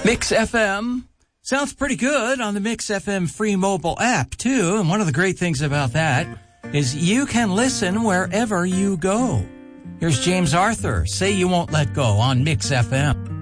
Mix FM sounds pretty good on the Mix FM free mobile app, too. And one of the great things about that is you can listen wherever you go. Here's James Arthur, Say You Won't Let Go on Mix FM.